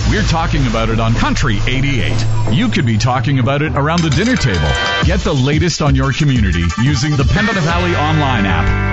We're talking about it on Country 88. You could be talking about it around the dinner table. Get the latest on your community using the Pembina Valley online app.